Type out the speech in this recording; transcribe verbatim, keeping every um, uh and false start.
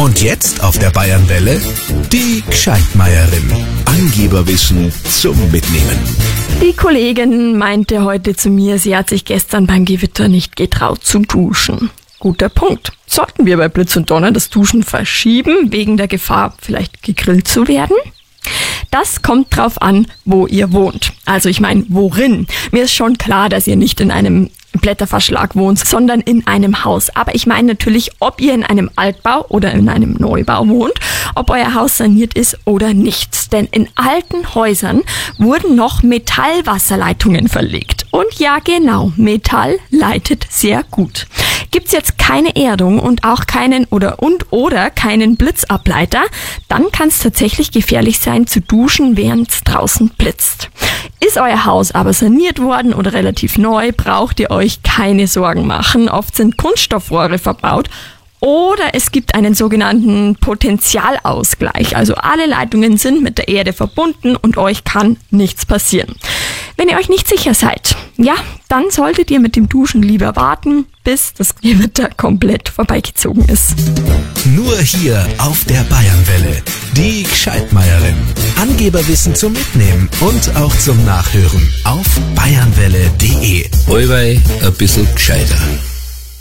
Und jetzt auf der Bayernwelle die Gscheidmeierin. Angeberwissen zum Mitnehmen. Die Kollegin meinte heute zu mir, sie hat sich gestern beim Gewitter nicht getraut zu duschen. Guter Punkt. Sollten wir bei Blitz und Donner das Duschen verschieben, wegen der Gefahr, vielleicht gegrillt zu werden? Das kommt drauf an, wo ihr wohnt. Also ich meine, worin? Mir ist schon klar, dass ihr nicht in einem Blätterverschlag wohnt, sondern in einem Haus. Aber ich meine natürlich, ob ihr in einem Altbau oder in einem Neubau wohnt, ob euer Haus saniert ist oder nicht. Denn in alten Häusern wurden noch Metallwasserleitungen verlegt. Und ja, genau, Metall leitet sehr gut. Gibt's jetzt keine Erdung und auch keinen oder und oder keinen Blitzableiter, dann kann es tatsächlich gefährlich sein zu duschen, während es draußen blitzt. Ist euer Haus aber saniert worden oder relativ neu, braucht ihr euch keine Sorgen machen. Oft sind Kunststoffrohre verbaut oder es gibt einen sogenannten Potentialausgleich. Also alle Leitungen sind mit der Erde verbunden und euch kann nichts passieren. Wenn ihr euch nicht sicher seid, ja, dann solltet ihr mit dem Duschen lieber warten, bis das Gewitter komplett vorbeigezogen ist. Nur hier auf der Bayernwelle. Die Gscheidmeierin. Angeberwissen zum Mitnehmen und auch zum Nachhören auf bayernwelle punkt de. Allweil ein bisschen gescheiter.